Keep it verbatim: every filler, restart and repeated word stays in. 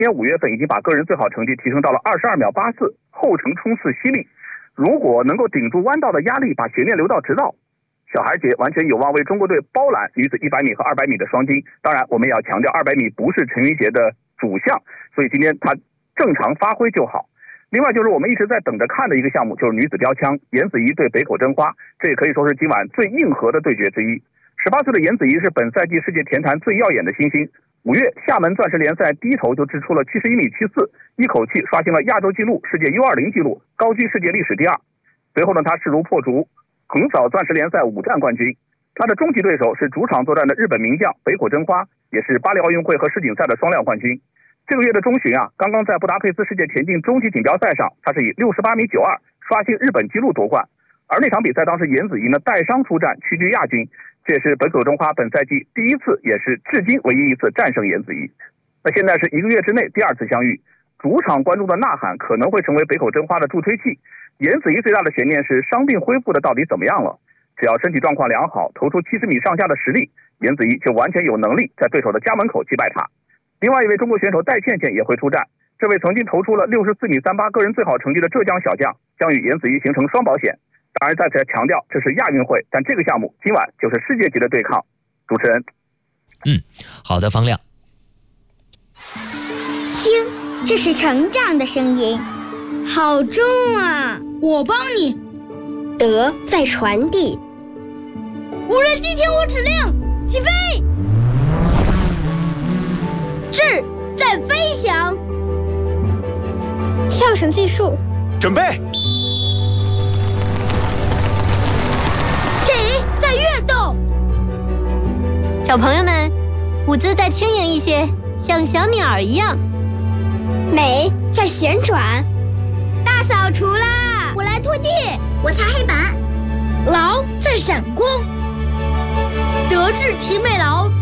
今年五月份已经把个人最好成绩提升到了二十二秒八四，后程冲刺犀利。如果能够顶住弯道的压力，把悬念留到直道，小孩姐完全有望为中国队包揽女子一百米和二百米的双金。当然，我们也要强调，二百米不是陈云杰的主项，所以今天她正常发挥就好。另外就是我们一直在等着看的一个项目，就是女子标枪，颜子怡对北口真花，这也可以说是今晚最硬核的对决之一。十八岁的颜子怡是本赛季世界田坛最耀眼的新星。五月厦门钻石联赛第一头就掷出了七十一米七四，一口气刷新了亚洲纪录、世界 U 二十 纪录，高居世界历史第二。随后呢，他势如破竹，横扫钻石联赛五战冠军。他的终极对手是主场作战的日本名将北口真花，也是巴黎奥运会和世锦赛的双料冠军。这个月的中旬啊，刚刚在布达佩斯世界田径终极锦标赛上，他是以六十八米九二刷新日本纪录夺冠。而那场比赛当时颜子怡呢带伤出战，屈居亚军。这也是北口真花本赛季第一次，也是至今唯一一次战胜颜子怡。那现在是一个月之内第二次相遇，主场观众的呐喊可能会成为北口真花的助推器。颜子怡最大的悬念是伤病恢复的到底怎么样了？只要身体状况良好，投出七十米上下的实力，颜子怡就完全有能力在对手的家门口击败他。另外一位中国选手戴倩倩也会出战，这位曾经投出了六十四米三八个人最好成绩的浙江小将，将与颜子怡形成双保险。当然再次强调，这是亚运会，但这个项目今晚就是世界级的对抗。主持人， 嗯，好的，方亮。 听，这是成长的声音，好重啊！ 我帮你。 德在传递。 无人机听我指令，起飞。智在飞翔。 跳绳技术， 准备。 跃动， 小朋友们，舞姿再轻盈一些，像小鸟儿一样。 美在旋转， 大扫除啦！ 我来拖地，我擦黑板。 劳在闪光，德智体美劳